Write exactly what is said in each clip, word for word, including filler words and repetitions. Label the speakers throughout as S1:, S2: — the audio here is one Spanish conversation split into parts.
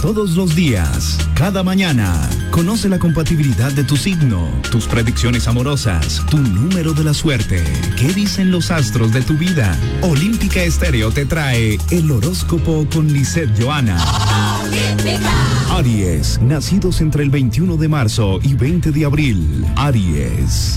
S1: todos los días, cada mañana. Conoce la compatibilidad de tu signo, tus predicciones amorosas, tu número de la suerte. ¿Qué dicen los astros de tu vida? Olímpica Estéreo te trae el horóscopo con Lisette Johanna. Aries, nacidos entre el veintiuno de marzo y veinte de abril. Aries.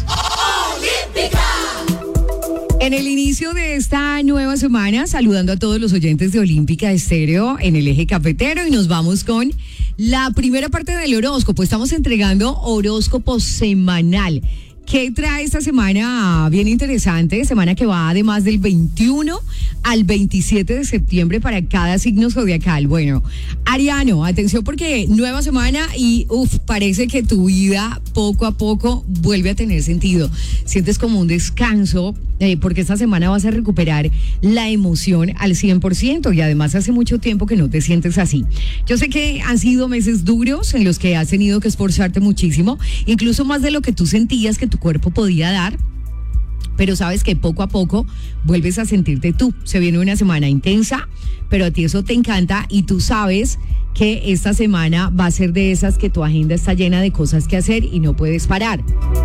S2: En el inicio de esta nueva semana, saludando a todos los oyentes de Olímpica Estéreo en el eje cafetero, y nos vamos con la primera parte del horóscopo. Estamos entregando horóscopo semanal. ¿Qué trae esta semana? Bien interesante, semana que va además del veintiuno al veintisiete de septiembre para cada signo zodiacal. Bueno, Ariano, atención porque nueva semana y uff, parece que tu vida poco a poco vuelve a tener sentido. Sientes como un descanso eh, porque esta semana vas a recuperar la emoción al cien por ciento y además hace mucho tiempo que no te sientes así. Yo sé que han sido meses duros en los que has tenido que esforzarte muchísimo, incluso más de lo que tú sentías que tu cuerpo podía dar, pero sabes que poco a poco vuelves a sentirte tú. Se viene una semana intensa, pero a ti eso te encanta y tú sabes que esta semana va a ser de esas que tu agenda está llena de cosas que hacer y no puedes parar.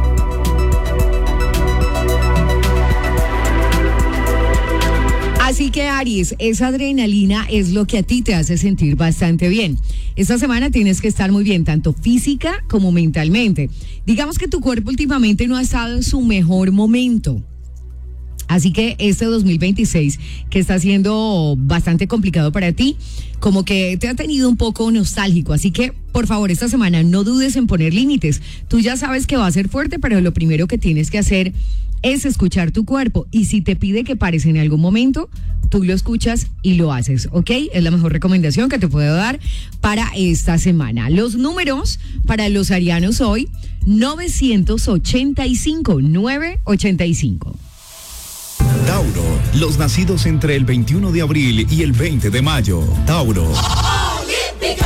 S2: Así que Aries, esa adrenalina es lo que a ti te hace sentir bastante bien. Esta semana tienes que estar muy bien, tanto física como mentalmente. Digamos que tu cuerpo últimamente no ha estado en su mejor momento. Así que este dos mil veintiséis, que está siendo bastante complicado para ti, como que te ha tenido un poco nostálgico. Así que, por favor, esta semana no dudes en poner límites. Tú ya sabes que va a ser fuerte, pero lo primero que tienes que hacer es escuchar tu cuerpo. Y si te pide que pares en algún momento, tú lo escuchas y lo haces, ¿ok? Es la mejor recomendación que te puedo dar para esta semana. Los números para los arianos hoy, novecientos ochenta y cinco, novecientos ochenta y cinco.
S1: Tauro, los nacidos entre el veintiuno de abril y el veinte de mayo. Tauro.
S2: Olímpica.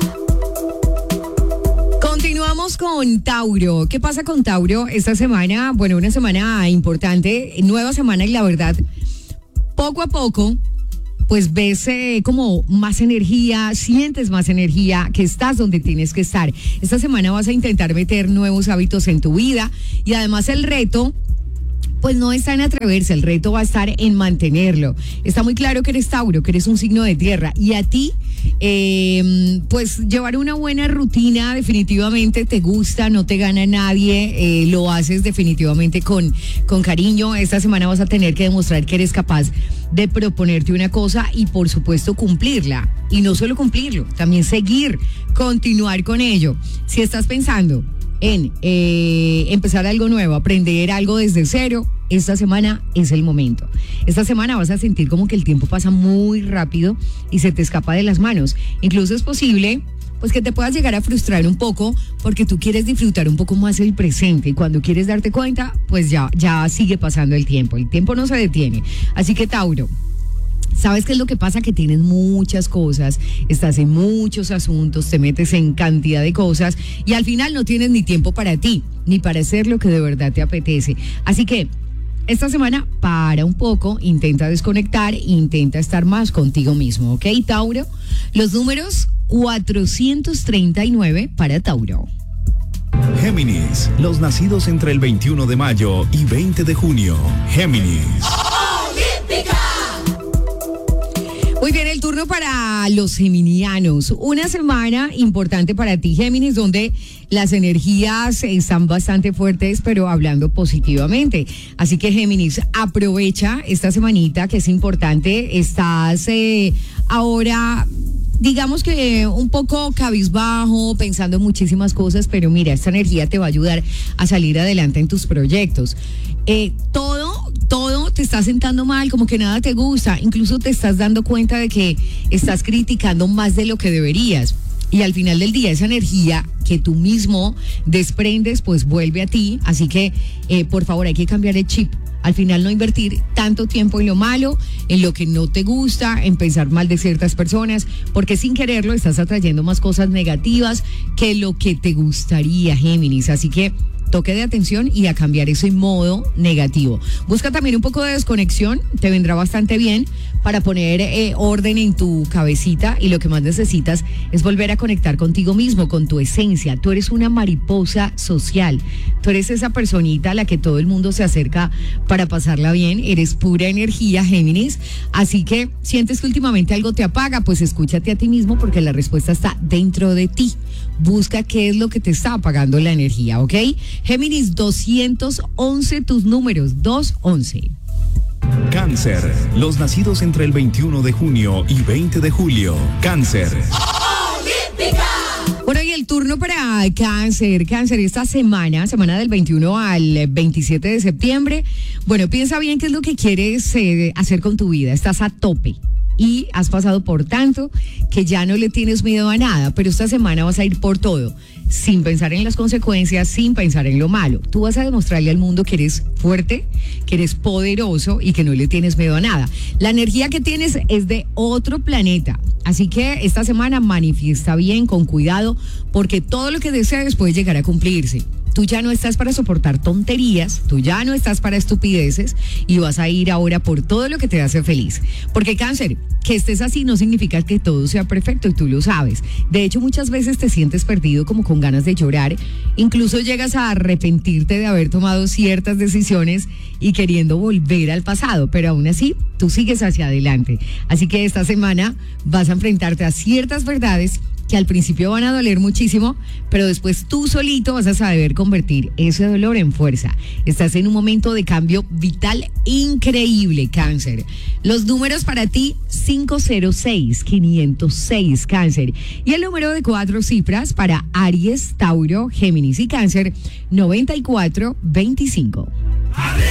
S2: Continuamos con Tauro. ¿Qué pasa con Tauro esta semana? Bueno, una semana importante, nueva semana y la verdad, poco a poco, pues ves eh, como más energía, sientes más energía, que estás donde tienes que estar. Esta semana vas a intentar meter nuevos hábitos en tu vida y además el reto pues no está en atreverse, el reto va a estar en mantenerlo. Está muy claro que eres Tauro, que eres un signo de tierra y a ti, eh, pues llevar una buena rutina definitivamente te gusta, no te gana nadie, eh, lo haces definitivamente con, con cariño. Esta semana vas a tener que demostrar que eres capaz de proponerte una cosa y por supuesto cumplirla. Y no solo cumplirlo, también seguir, continuar con ello. Si estás pensando en eh, empezar algo nuevo, aprender algo desde cero, esta semana es el momento. Esta semana vas a sentir como que el tiempo pasa muy rápido y se te escapa de las manos. Incluso es posible pues que te puedas llegar a frustrar un poco porque tú quieres disfrutar un poco más el presente y cuando quieres darte cuenta, pues ya, ya sigue pasando el tiempo. El tiempo no se detiene. Así que Tauro, ¿sabes qué es lo que pasa? Que tienes muchas cosas, estás en muchos asuntos, te metes en cantidad de cosas y al final no tienes ni tiempo para ti, ni para hacer lo que de verdad te apetece. Así que esta semana para un poco, intenta desconectar, intenta estar más contigo mismo, ¿ok, Tauro? Los números cuatrocientos treinta y nueve para Tauro.
S1: Géminis, los nacidos entre el veintiuno de mayo y veinte de junio. Géminis.
S2: Muy bien, el turno para los geminianos. Una semana importante para ti, Géminis, donde las energías están bastante fuertes, pero hablando positivamente. Así que, Géminis, aprovecha esta semanita que es importante. Estás eh, ahora, digamos que un poco cabizbajo, pensando en muchísimas cosas, pero mira, esta energía te va a ayudar a salir adelante en tus proyectos. Eh, todo, todo te está sentando mal, como que nada te gusta, incluso te estás dando cuenta de que estás criticando más de lo que deberías. Y al final del día esa energía que tú mismo desprendes pues vuelve a ti, así que eh, por favor hay que cambiar el chip. Al final no invertir tanto tiempo en lo malo, en lo que no te gusta, en pensar mal de ciertas personas, porque sin quererlo estás atrayendo más cosas negativas que lo que te gustaría, Géminis. Así que toque de atención y a cambiar ese modo negativo. Busca también un poco de desconexión, te vendrá bastante bien para poner eh, orden en tu cabecita, y lo que más necesitas es volver a conectar contigo mismo, con tu esencia. Tú eres una mariposa social, tú eres esa personita a la que todo el mundo se acerca para pasarla bien, eres pura energía, Géminis, así que sientes que últimamente algo te apaga, pues escúchate a ti mismo porque la respuesta está dentro de ti. Busca qué es lo que te está apagando la energía, ¿ok? Géminis, doscientos once tus números, doscientos once.
S1: Cáncer, los nacidos entre el veintiuno de junio y veinte de julio. Cáncer.
S2: Bueno, y el turno para Cáncer. Cáncer, esta semana, semana del veintiuno al veintisiete de septiembre. Bueno, piensa bien qué es lo que quieres eh, hacer con tu vida. Estás a tope y has pasado por tanto que ya no le tienes miedo a nada, pero esta semana vas a ir por todo, sin pensar en las consecuencias, sin pensar en lo malo. Tú vas a demostrarle al mundo que eres fuerte, que eres poderoso y que no le tienes miedo a nada. La energía que tienes es de otro planeta, así que esta semana manifiesta bien, con cuidado, porque todo lo que desees puede llegar a cumplirse. Tú ya no estás para soportar tonterías, tú ya no estás para estupideces y vas a ir ahora por todo lo que te hace feliz. Porque Cáncer, que estés así no significa que todo sea perfecto y tú lo sabes. De hecho, muchas veces te sientes perdido, como con ganas de llorar. Incluso llegas a arrepentirte de haber tomado ciertas decisiones y queriendo volver al pasado, pero aún así tú sigues hacia adelante. Así que esta semana vas a enfrentarte a ciertas verdades que al principio van a doler muchísimo, pero después tú solito vas a saber convertir ese dolor en fuerza. Estás en un momento de cambio vital increíble, Cáncer. Los números para ti, cinco cero seis, quinientos seis, Cáncer. Y el número de cuatro cifras para Aries, Tauro, Géminis y Cáncer, noventa y cuatro veinticinco.